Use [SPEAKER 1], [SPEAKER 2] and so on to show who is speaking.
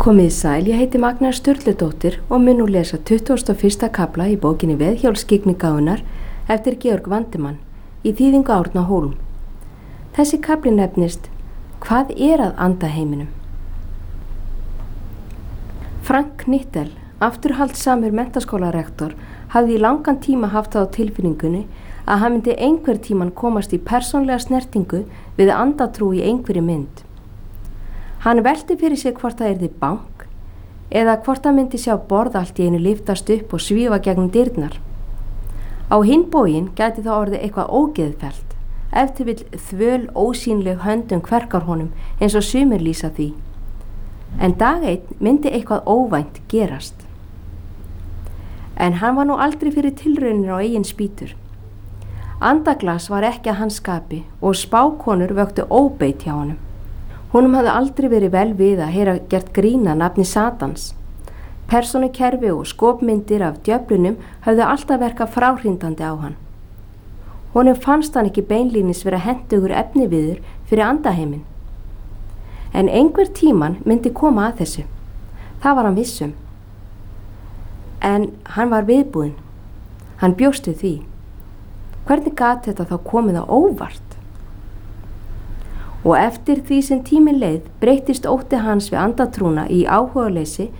[SPEAKER 1] Komið sæl, ég heiti Magna Sturludóttir og mun nú lesa 21. kafla í bókinni Veðhjólsskyggni gáfunnar eftir Georg Vandemann í þýðingu Árna Hólm. Þessi kafli nefnist Hvað er að andaheiminum? Frank Knittel, afturhaldssamur menntaskólarektor, hafði í langan tíma haft það á tilfinningunni að hann myndi einhver tíman komast í persónlega snertingu við andatrú í einhverju mynd. Hann velti fyrir sig hvort það yrði bank eða hvort það myndi sjá borð allt í einu lyftast upp og svífa gegnum dyrnar. Á hinn bóginn gæti það orðið eitthvað ógeðfellt, ef til vill þvöl ósýnleg höndum kverkar honum eins og sumir lýsa því. En dag einn myndi eitthvað óvænt gerast. En hann var nú aldrei fyrir tilraunir á eigin spýtur. Andaglas var ekki að hans skapi og spákonur vöktu óbeit hjá honum. Honum hafði aldrei verið vel við að heyra gert grína nafni Satans. Persónukerfi og skopmyndir af djöflunum hafði alltaf verkað fráhrindandi á hann. Honum fannst hann ekki beinlínis vera hentugur efniviður fyrir andaheimin. En einhver tíman myndi koma að þessu. Það var hann vissum. En hann var viðbúinn. Hann bjóst við því. Hvernig gat þetta þá komið á óvart? Og eftir því sem tíminn leið breyttist ótti hans við andatrúna í áhugaleysi